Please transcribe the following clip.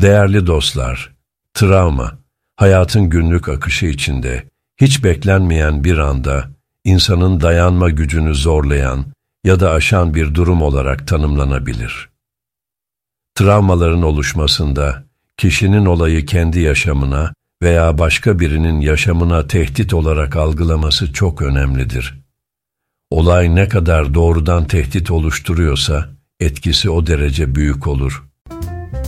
Değerli dostlar, travma, hayatın günlük akışı içinde, hiç beklenmeyen bir anda, insanın dayanma gücünü zorlayan ya da aşan bir durum olarak tanımlanabilir. Travmaların oluşmasında, kişinin olayı kendi yaşamına veya başka birinin yaşamına tehdit olarak algılaması çok önemlidir. Olay ne kadar doğrudan tehdit oluşturuyorsa, etkisi o derece büyük olur.